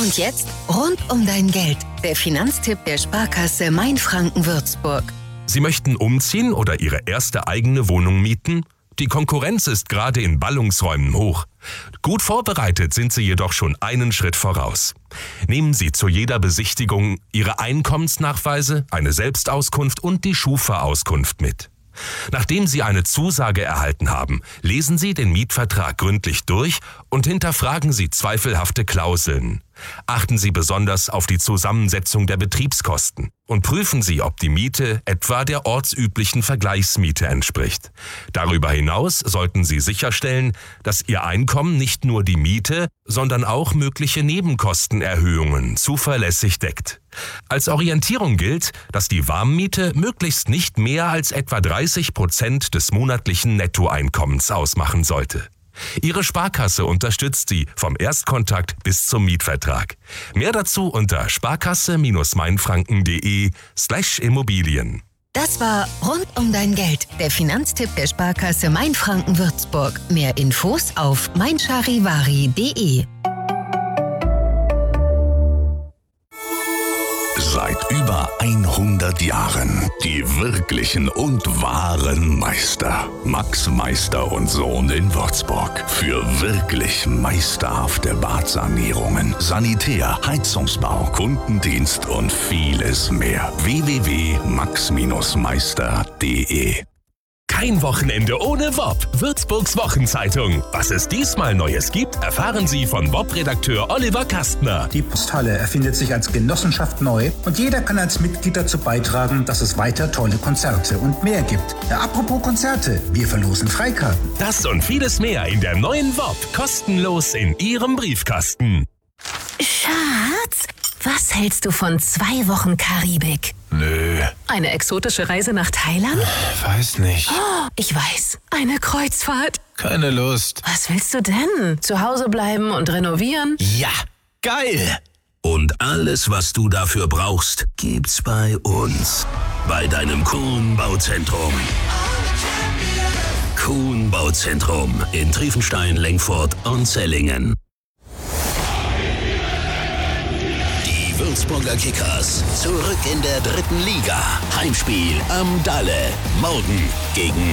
Und jetzt rund um dein Geld. Der Finanztipp der Sparkasse Mainfranken-Würzburg. Sie möchten umziehen oder Ihre erste eigene Wohnung mieten? Die Konkurrenz ist gerade in Ballungsräumen hoch. Gut vorbereitet sind Sie jedoch schon einen Schritt voraus. Nehmen Sie zu jeder Besichtigung Ihre Einkommensnachweise, eine Selbstauskunft und die Schufa-Auskunft mit. Nachdem Sie eine Zusage erhalten haben, lesen Sie den Mietvertrag gründlich durch und hinterfragen Sie zweifelhafte Klauseln. Achten Sie besonders auf die Zusammensetzung der Betriebskosten und prüfen Sie, ob die Miete etwa der ortsüblichen Vergleichsmiete entspricht. Darüber hinaus sollten Sie sicherstellen, dass Ihr Einkommen nicht nur die Miete, sondern auch mögliche Nebenkostenerhöhungen zuverlässig deckt. Als Orientierung gilt, dass die Warmmiete möglichst nicht mehr als etwa 30% des monatlichen Nettoeinkommens ausmachen sollte. Ihre Sparkasse unterstützt Sie vom Erstkontakt bis zum Mietvertrag. Mehr dazu unter sparkasse-mainfranken.de/Immobilien. Das war rund um dein Geld. Der Finanztipp der Sparkasse Mainfranken-Würzburg. Mehr Infos auf meincharivari.de. Seit über 100 Jahren die wirklichen und wahren Meister. Max Meister und Sohn in Würzburg. Für wirklich meisterhafte Badsanierungen, Sanitär, Heizungsbau, Kundendienst und vieles mehr. www.max-meister.de. Kein Wochenende ohne WOP. Würzburgs Wochenzeitung. Was es diesmal Neues gibt, erfahren Sie von WOP-Redakteur Oliver Kastner. Die Posthalle erfindet sich als Genossenschaft neu und jeder kann als Mitglied dazu beitragen, dass es weiter tolle Konzerte und mehr gibt. Ja, apropos Konzerte, wir verlosen Freikarten. Das und vieles mehr in der neuen WOP. Kostenlos in Ihrem Briefkasten. Schatz, was hältst du von 2 Wochen Karibik? Nö. Eine exotische Reise nach Thailand? Weiß nicht. Oh, ich weiß, eine Kreuzfahrt. Keine Lust. Was willst du denn? Zu Hause bleiben und renovieren? Ja, geil. Und alles, was du dafür brauchst, gibt's bei uns. Bei deinem Kuhn Bauzentrum. Kuhn Bauzentrum in Triefenstein, Lengfurt und Zellingen. Die Würzburger Kickers zurück in der 3. Liga. Heimspiel am Dalle. Morgen gegen